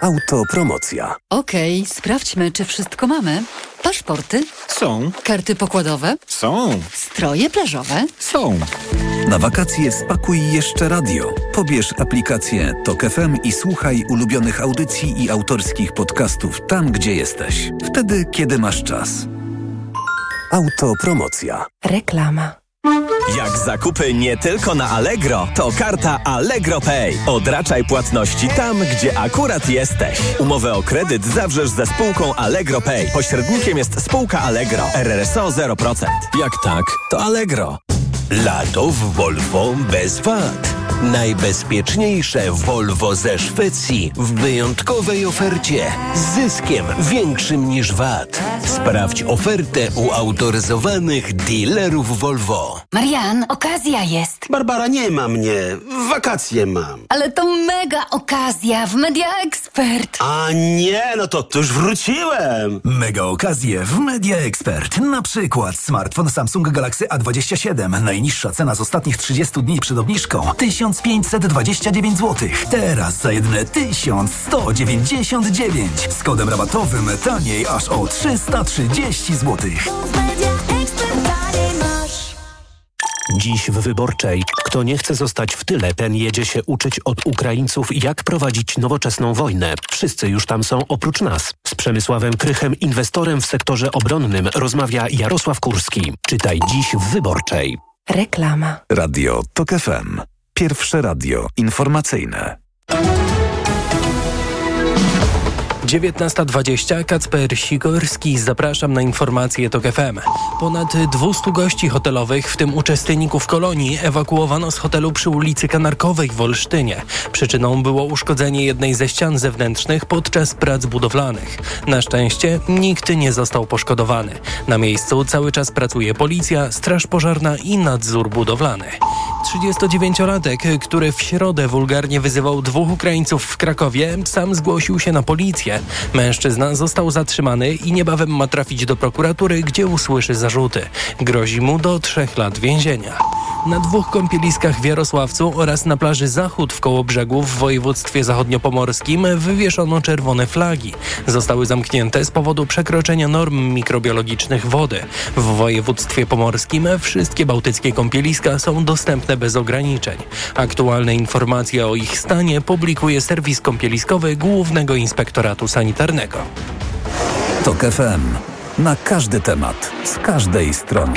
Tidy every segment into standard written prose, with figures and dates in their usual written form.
Autopromocja. Okej, sprawdźmy, czy wszystko mamy. Paszporty? Są. Karty pokładowe? Są. Stroje plażowe? Są. Na wakacje spakuj jeszcze radio. Pobierz aplikację TOK FM i słuchaj ulubionych audycji i autorskich podcastów tam, gdzie jesteś. Wtedy, kiedy masz czas. Autopromocja. Reklama. Jak zakupy nie tylko na Allegro, to karta Allegro Pay. Odraczaj płatności tam, gdzie akurat jesteś. Umowę o kredyt zawrzesz ze spółką Allegro Pay. Pośrednikiem jest spółka Allegro. RRSO 0%. Jak tak, to Allegro. Lato w Volvo bez VAT. Najbezpieczniejsze Volvo ze Szwecji w wyjątkowej ofercie z zyskiem większym niż VAT. Sprawdź ofertę u autoryzowanych dealerów Volvo. Marian, okazja jest. Barbara, nie ma mnie. Wakacje mam. Ale to mega okazja w Media Expert. A nie, no to już wróciłem. Mega okazje w Media Expert. Na przykład smartfon Samsung Galaxy A27. Najniższa cena z ostatnich 30 dni przed obniżką 1529 zł. Teraz za jedyne 1199. Z kodem rabatowym taniej aż o 330 zł. Dziś w Wyborczej. Kto nie chce zostać w tyle, ten jedzie się uczyć od Ukraińców, jak prowadzić nowoczesną wojnę. Wszyscy już tam są oprócz nas. Z Przemysławem Krychem, inwestorem w sektorze obronnym, rozmawia Jarosław Kurski. Czytaj dziś w Wyborczej. Reklama. Radio TOK FM. Pierwsze radio informacyjne. 19:20. Kacper Sikorski. Zapraszam na informacje TOK FM. Ponad 200 gości hotelowych, w tym uczestników kolonii, ewakuowano z hotelu przy ulicy Kanarkowej w Olsztynie. Przyczyną było uszkodzenie jednej ze ścian zewnętrznych podczas prac budowlanych. Na szczęście nikt nie został poszkodowany. Na miejscu cały czas pracuje policja, straż pożarna i nadzór budowlany. 39-latek, który w środę wulgarnie wyzywał 2 Ukraińców w Krakowie, sam zgłosił się na policję. Mężczyzna został zatrzymany i niebawem ma trafić do prokuratury, gdzie usłyszy zarzuty. Grozi mu do 3 lat więzienia. Na 2 kąpieliskach w Jarosławcu oraz na plaży Zachód w Kołobrzegu w województwie zachodniopomorskim wywieszono czerwone flagi. Zostały zamknięte z powodu przekroczenia norm mikrobiologicznych wody. W województwie pomorskim wszystkie bałtyckie kąpieliska są dostępne bez ograniczeń. Aktualne informacje o ich stanie publikuje serwis kąpieliskowy Głównego Inspektoratu Sanitarnego. TOK FM. Na każdy temat, z każdej strony.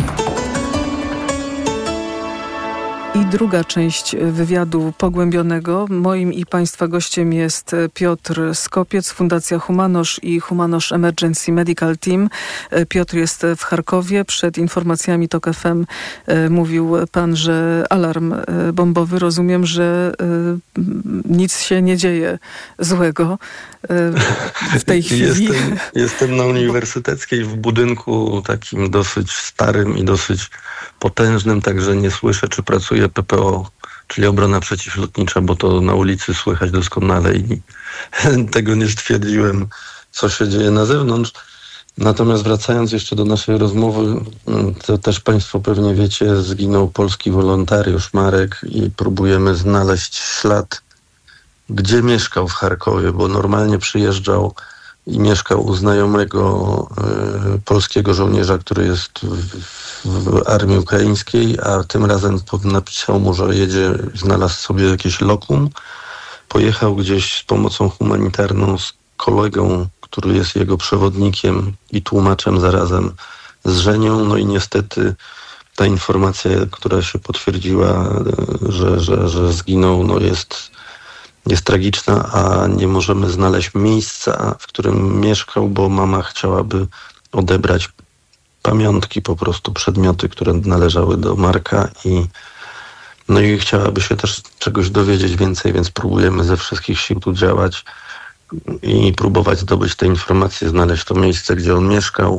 I druga część wywiadu pogłębionego. Moim i Państwa gościem jest Piotr Skopiec, Fundacja Humanosz i Humanosz Emergency Medical Team. Piotr jest w Charkowie. Przed informacjami TOK FM mówił pan, że alarm bombowy. Rozumiem, że nic się nie dzieje złego w tej chwili. Jestem na Uniwersyteckiej w budynku takim dosyć starym i dosyć potężnym, także nie słyszę, czy pracuje PPO, czyli obrona przeciwlotnicza, bo to na ulicy słychać doskonale i tego nie stwierdziłem, co się dzieje na zewnątrz. Natomiast wracając jeszcze do naszej rozmowy, to też Państwo pewnie wiecie, zginął polski wolontariusz Marek i próbujemy znaleźć ślad, gdzie mieszkał w Charkowie, bo normalnie przyjeżdżał i mieszkał u znajomego polskiego żołnierza, który jest w armii ukraińskiej, a tym razem napisał mu, że jedzie, znalazł sobie jakieś lokum, pojechał gdzieś z pomocą humanitarną z kolegą, który jest jego przewodnikiem i tłumaczem zarazem z Żenią, no i niestety ta informacja, która się potwierdziła, że zginął, no jest tragiczna, a nie możemy znaleźć miejsca, w którym mieszkał, bo mama chciałaby odebrać pamiątki, po prostu przedmioty, które należały do Marka i chciałaby się też czegoś dowiedzieć więcej, więc próbujemy ze wszystkich sił tu działać i próbować zdobyć te informacje, znaleźć to miejsce, gdzie on mieszkał.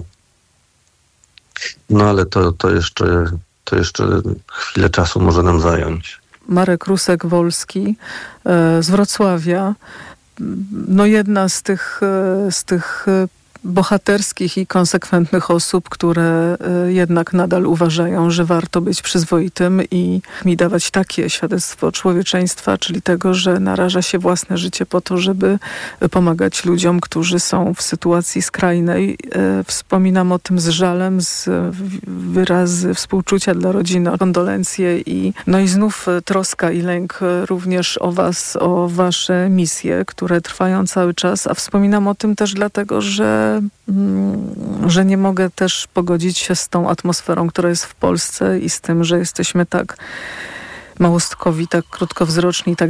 No ale to jeszcze chwilę czasu może nam zająć. Marek Rusek-Wolski z Wrocławia. No jedna z tych bohaterskich i konsekwentnych osób, które jednak nadal uważają, że warto być przyzwoitym i dawać takie świadectwo człowieczeństwa, czyli tego, że naraża się własne życie po to, żeby pomagać ludziom, którzy są w sytuacji skrajnej. Wspominam o tym z żalem, z wyrazy współczucia dla rodziny, kondolencje i znów troska i lęk również o was, o wasze misje, które trwają cały czas, a wspominam o tym też dlatego, że nie mogę też pogodzić się z tą atmosferą, która jest w Polsce i z tym, że jesteśmy tak małostkowi, tak krótkowzroczni, tak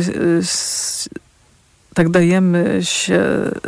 dajemy się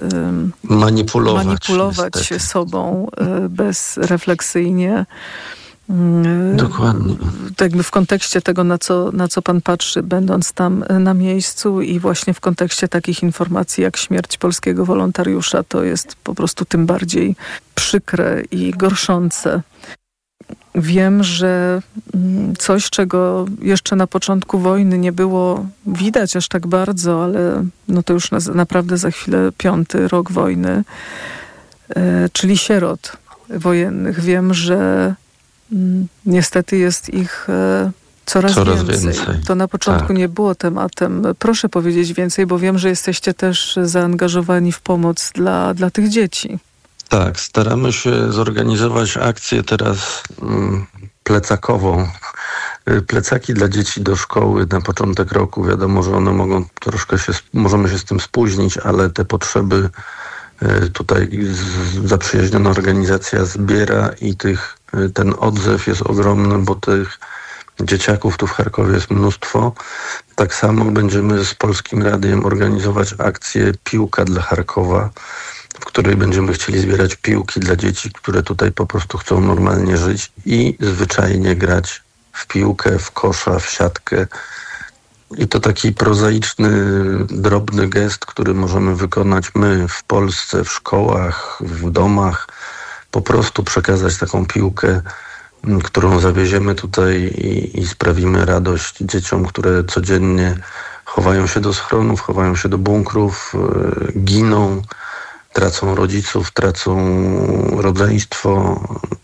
manipulować sobą bezrefleksyjnie. Dokładnie. Jakby w kontekście tego, na co pan patrzy, będąc tam na miejscu i właśnie w kontekście takich informacji jak śmierć polskiego wolontariusza, to jest po prostu tym bardziej przykre i gorszące. Wiem, że coś, czego jeszcze na początku wojny nie było widać aż tak bardzo, ale to już naprawdę za chwilę 5. rok wojny, czyli sierot wojennych. Wiem, że niestety jest ich coraz więcej. To na początku nie było tematem. Proszę powiedzieć więcej, bo wiem, że jesteście też zaangażowani w pomoc dla tych dzieci. Tak, staramy się zorganizować akcję teraz plecakową. Plecaki dla dzieci do szkoły na początek roku. Wiadomo, że one mogą możemy się z tym spóźnić, ale te potrzeby tutaj zaprzyjaźniona organizacja zbiera i ten odzew jest ogromny, bo tych dzieciaków tu w Charkowie jest mnóstwo. Tak samo będziemy z Polskim Radiem organizować akcję Piłka dla Charkowa, w której będziemy chcieli zbierać piłki dla dzieci, które tutaj po prostu chcą normalnie żyć i zwyczajnie grać w piłkę, w kosza, w siatkę. I to taki prozaiczny, drobny gest, który możemy wykonać my w Polsce, w szkołach, w domach. Po prostu przekazać taką piłkę, którą zawieziemy tutaj i sprawimy radość dzieciom, które codziennie chowają się do schronów, chowają się do bunkrów, giną, tracą rodziców, tracą rodzeństwo.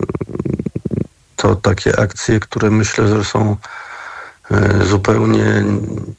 To takie akcje, które myślę, że są zupełnie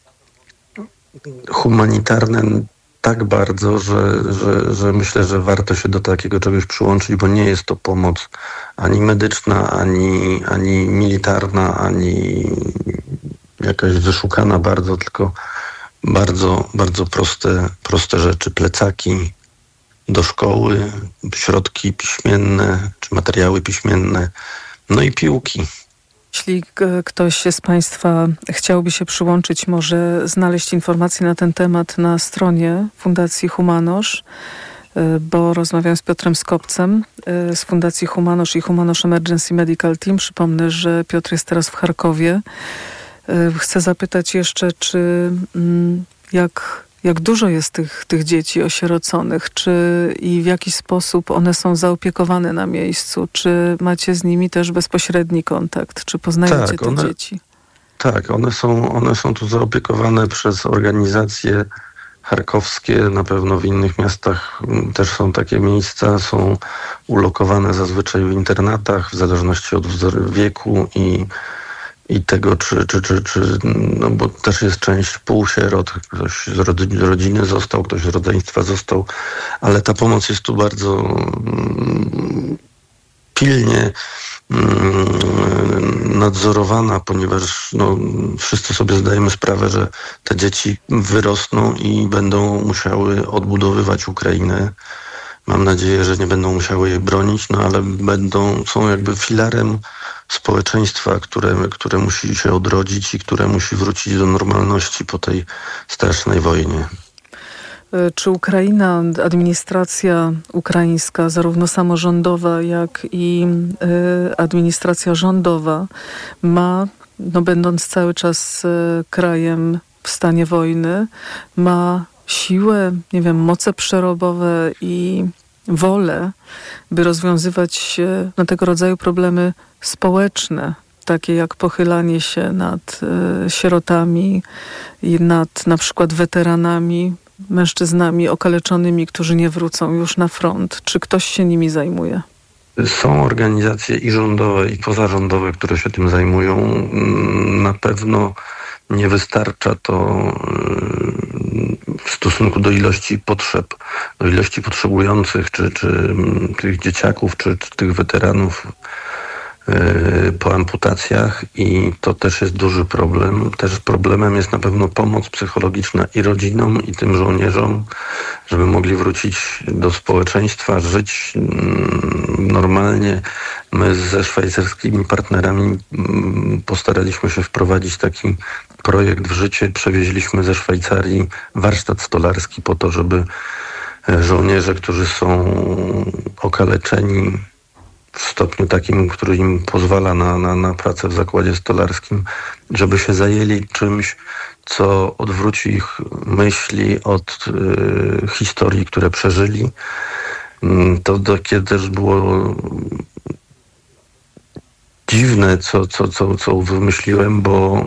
humanitarne tak bardzo, że myślę, że warto się do takiego czegoś przyłączyć, bo nie jest to pomoc ani medyczna, ani militarna, ani jakaś wyszukana bardzo, tylko bardzo, bardzo proste rzeczy. Plecaki do szkoły, środki piśmienne, czy materiały piśmienne, i piłki. Jeśli ktoś z Państwa chciałby się przyłączyć, może znaleźć informacje na ten temat na stronie Fundacji Humanosz, bo rozmawiam z Piotrem Skopcem z Fundacji Humanosz i Humanosz Emergency Medical Team. Przypomnę, że Piotr jest teraz w Charkowie. Chcę zapytać jeszcze, czy jak dużo jest tych dzieci osieroconych, i w jaki sposób one są zaopiekowane na miejscu? Czy macie z nimi też bezpośredni kontakt? Czy poznajecie te dzieci? Tak, one są tu zaopiekowane przez organizacje charkowskie. Na pewno w innych miastach też są takie miejsca. Są ulokowane zazwyczaj w internatach, w zależności od wieku i tego, czy bo też jest część półsierot, ktoś z rodziny został, ktoś z rodzeństwa został, ale ta pomoc jest tu bardzo pilnie nadzorowana, ponieważ wszyscy sobie zdajemy sprawę, że te dzieci wyrosną i będą musiały odbudowywać Ukrainę. Mam nadzieję, że nie będą musiały jej bronić, ale są jakby filarem społeczeństwa, które musi się odrodzić i które musi wrócić do normalności po tej strasznej wojnie. Czy Ukraina, administracja ukraińska, zarówno samorządowa, jak i administracja rządowa ma, będąc cały czas krajem w stanie wojny, ma siłę, moce przerobowe i wolę, by rozwiązywać tego rodzaju problemy społeczne, takie jak pochylanie się nad sierotami i nad na przykład weteranami mężczyznami okaleczonymi, którzy nie wrócą już na front? Czy ktoś się nimi zajmuje? Są organizacje i rządowe, i pozarządowe, które się tym zajmują. Na pewno nie wystarcza to w stosunku do ilości potrzeb, do ilości potrzebujących, czy tych dzieciaków, czy tych weteranów po amputacjach, i to też jest duży problem. Też problemem jest na pewno pomoc psychologiczna i rodzinom, i tym żołnierzom, żeby mogli wrócić do społeczeństwa, żyć normalnie. My ze szwajcarskimi partnerami postaraliśmy się wprowadzić taki projekt w życie. Przewieźliśmy ze Szwajcarii warsztat stolarski po to, żeby żołnierze, którzy są okaleczeni w stopniu takim, który im pozwala na pracę w zakładzie stolarskim, żeby się zajęli czymś, co odwróci ich myśli od historii, które przeżyli. To takie też było dziwne, co wymyśliłem, bo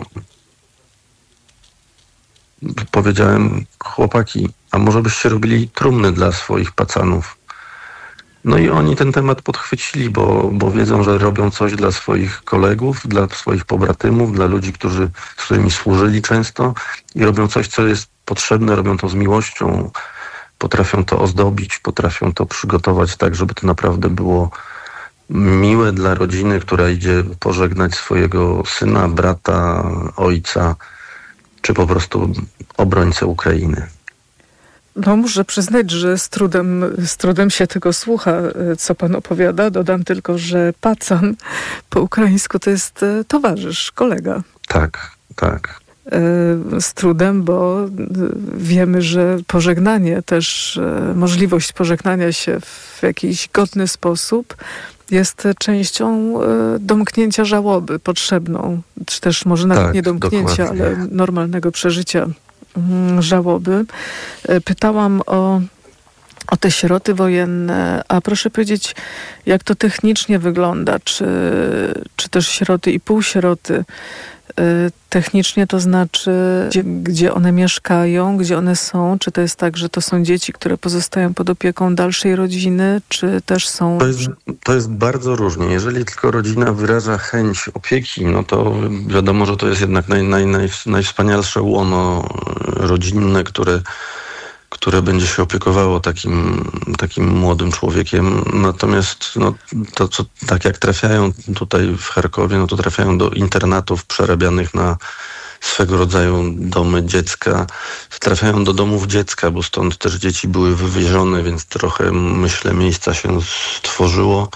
powiedziałem: chłopaki, a może byście robili trumny dla swoich pacanów? No i oni ten temat podchwycili, bo wiedzą, że robią coś dla swoich kolegów, dla swoich pobratymów, dla ludzi, z którymi służyli często, i robią coś, co jest potrzebne, robią to z miłością, potrafią to ozdobić, potrafią to przygotować tak, żeby to naprawdę było miłe dla rodziny, która idzie pożegnać swojego syna, brata, ojca, czy po prostu obrońcę Ukrainy. No, muszę przyznać, że z trudem się tego słucha, co pan opowiada. Dodam tylko, że pacan po ukraińsku to jest towarzysz, kolega. Tak, tak. Z trudem, bo wiemy, że pożegnanie też, możliwość pożegnania się w jakiś godny sposób jest częścią domknięcia żałoby potrzebną, czy też może nawet nie domknięcia, dokładnie, ale normalnego przeżycia żałoby. Pytałam o te sieroty wojenne, a proszę powiedzieć, jak to technicznie wygląda, czy też sieroty i półsieroty. Technicznie to znaczy, gdzie one mieszkają, gdzie one są, czy to jest tak, że to są dzieci, które pozostają pod opieką dalszej rodziny, czy też są... To jest bardzo różnie. Jeżeli tylko rodzina wyraża chęć opieki, no to wiadomo, że to jest jednak najwspanialsze łono rodzinne, które będzie się opiekowało takim młodym człowiekiem. Natomiast to, co, tak jak trafiają tutaj w Charkowie, no to trafiają do internatów przerabianych na swego rodzaju domy dziecka. Trafiają do domów dziecka, bo stąd też dzieci były wywiezione, więc trochę, myślę, miejsca się stworzyło.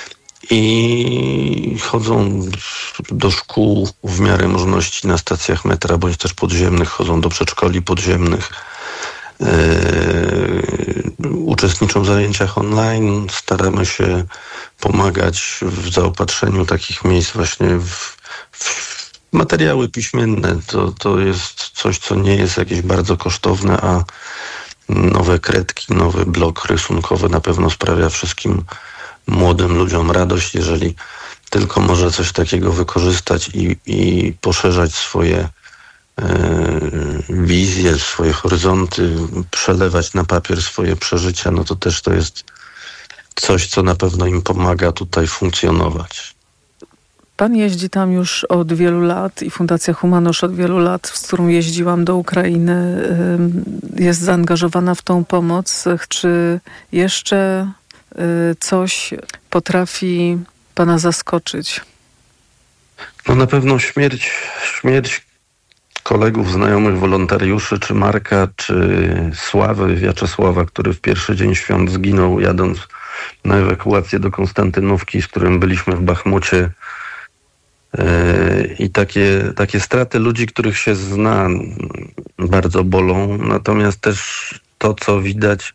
I chodzą do szkół w miarę możliwości na stacjach metra, bądź też podziemnych, chodzą do przedszkoli podziemnych. Uczestniczą w zajęciach online, staramy się pomagać w zaopatrzeniu takich miejsc właśnie w materiały piśmienne. To jest coś, co nie jest jakieś bardzo kosztowne, a nowe kredki, nowy blok rysunkowy na pewno sprawia wszystkim młodym ludziom radość, jeżeli tylko może coś takiego wykorzystać i poszerzać swoje wizje, swoje horyzonty, przelewać na papier swoje przeżycia, no to też to jest coś, co na pewno im pomaga tutaj funkcjonować. Pan jeździ tam już od wielu lat i Fundacja Humanosz od wielu lat, z którą jeździłam do Ukrainy, jest zaangażowana w tą pomoc. Czy jeszcze coś potrafi pana zaskoczyć? No na pewno śmierć kolegów, znajomych, wolontariuszy, czy Marka, czy Sławy, Wiaczesława, który w pierwszy dzień świąt zginął, jadąc na ewakuację do Konstantynówki, z którym byliśmy w Bachmucie. I takie straty ludzi, których się zna, bardzo bolą. Natomiast też to, co widać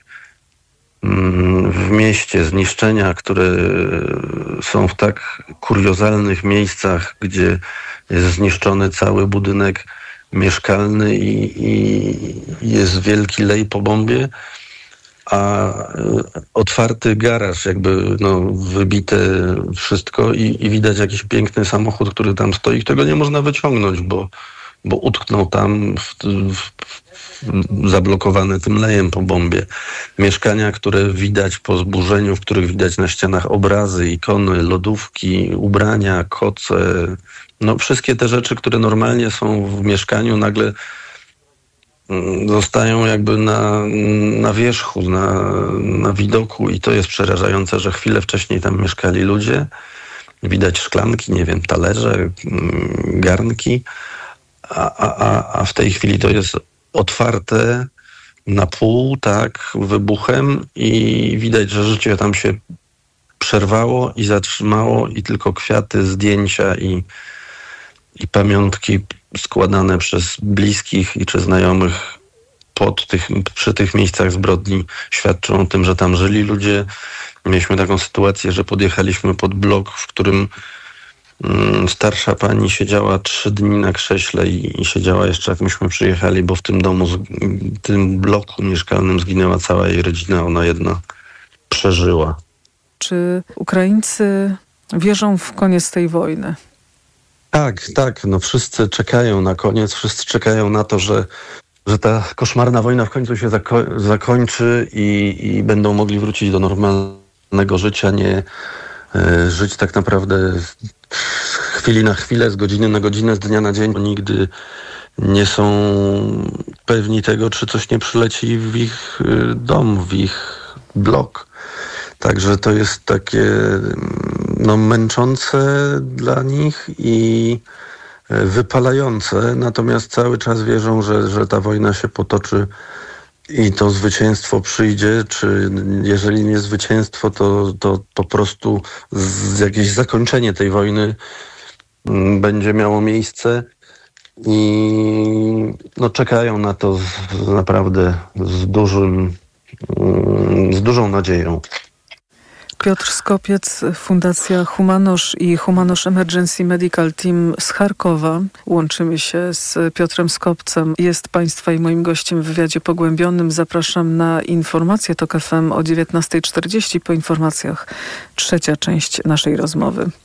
w mieście, zniszczenia, które są w tak kuriozalnych miejscach, gdzie jest zniszczony cały budynek mieszkalny i jest wielki lej po bombie, a otwarty garaż, jakby wybite wszystko i widać jakiś piękny samochód, który tam stoi, którego nie można wyciągnąć, bo bo utknął tam zablokowany tym lejem po bombie. Mieszkania, które widać po zburzeniu, w których widać na ścianach obrazy, ikony, lodówki, ubrania, koce. No wszystkie te rzeczy, które normalnie są w mieszkaniu, nagle zostają jakby na wierzchu, na widoku i to jest przerażające, że chwilę wcześniej tam mieszkali ludzie. Widać szklanki, nie wiem, talerze, garnki, a w tej chwili to jest otwarte na pół, tak, wybuchem i widać, że życie tam się przerwało i zatrzymało i tylko kwiaty, zdjęcia i pamiątki składane przez bliskich i czy znajomych przy tych miejscach zbrodni świadczą o tym, że tam żyli ludzie. Mieliśmy taką sytuację, że podjechaliśmy pod blok, w którym starsza pani siedziała 3 dni na krześle i siedziała jeszcze jak myśmy przyjechali, bo w tym domu, w tym bloku mieszkalnym zginęła cała jej rodzina, ona jedna przeżyła. Czy Ukraińcy wierzą w koniec tej wojny? Tak, no wszyscy czekają na koniec, wszyscy czekają na to, że ta koszmarna wojna w końcu się zakończy i będą mogli wrócić do normalnego życia, nie żyć tak naprawdę z chwili na chwilę, z godziny na godzinę, z dnia na dzień, bo nigdy nie są pewni tego, czy coś nie przyleci w ich dom, w ich blok. Także to jest takie męczące dla nich i wypalające, natomiast cały czas wierzą, że ta wojna się potoczy i to zwycięstwo przyjdzie, czy jeżeli nie zwycięstwo, to po prostu jakieś zakończenie tej wojny będzie miało miejsce i czekają na to naprawdę z dużą nadzieją. Piotr Skopiec, Fundacja Humanosz i Humanosz Emergency Medical Team z Charkowa. Łączymy się z Piotrem Skopcem. Jest Państwa i moim gościem w wywiadzie pogłębionym. Zapraszam na informacje TOK FM o 19:40. Po informacjach trzecia część naszej rozmowy.